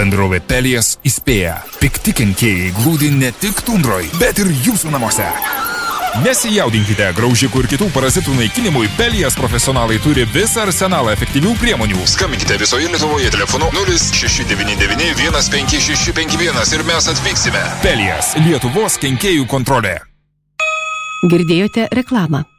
Bendrovė Pelijas įspėja. Pikti kenkėjai glūdi ne tik tundroj, bet ir jūsų namuose. Nesijaudinkite, graužikų ir kitų parazitų naikinimui Pelijas profesionalai turi visą arsenalą efektyvių priemonių. Skambinkite visoje Lietuvoje telefonu 0699 15651 ir mes atvyksime. Pelijas, Lietuvos kenkėjų kontrolė. Girdėjote reklamą.